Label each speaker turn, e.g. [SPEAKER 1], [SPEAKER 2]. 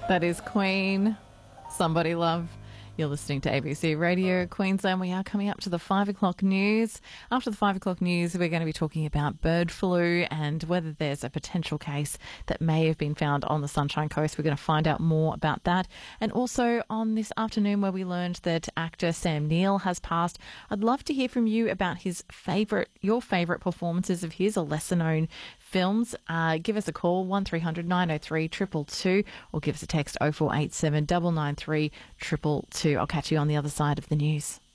[SPEAKER 1] That is Queen, Somebody Love. You're listening to ABC Radio Queensland. We are coming up to the 5 o'clock news. After the 5 o'clock news, we're going to be talking about bird flu and whether there's a potential case that may have been found on the Sunshine Coast. We're going to find out more about that. And also on this afternoon where we learned that actor Sam Neill has passed, I'd love to hear from you about your favourite performances of his or lesser known films. Give us a call, 1300 903 222, or give us a text 0487 993 222. I'll catch you on the other side of the news.